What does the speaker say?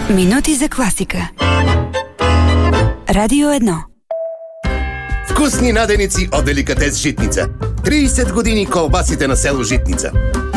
Минути за класика. Радио 1. Вкусни наденици от Деликатес Житница. 30 години колбасите на село Житница.